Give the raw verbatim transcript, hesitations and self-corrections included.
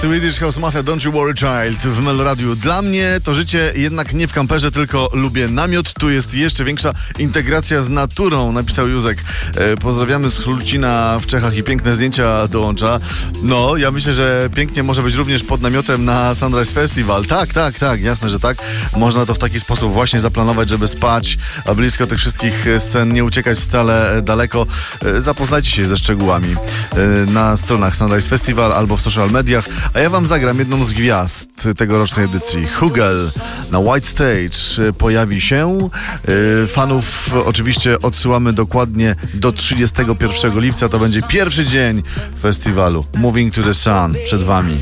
Swedish House Mafia, Don't You Worry Child w Meloradiu. Dla mnie to życie jednak nie w kamperze, tylko lubię namiot. Tu jest jeszcze większa integracja z naturą, napisał Józek. E, pozdrawiamy z Chlucina w Czechach i piękne zdjęcia dołącza. No, ja myślę, że pięknie może być również pod namiotem na Sunrise Festival. Tak, tak, tak, jasne, że tak. Można to w taki sposób właśnie zaplanować, żeby spać, a blisko tych wszystkich scen, nie uciekać wcale daleko. E, zapoznajcie się ze szczegółami e, na stronach Sunrise Festival albo w social mediach, a ja wam zagram jedną z gwiazd tegorocznej edycji. Hugel na White Stage pojawi się. Yy, fanów oczywiście odsyłamy dokładnie do trzydziestego pierwszego lipca. To będzie pierwszy dzień festiwalu. Moving to the Sun przed wami.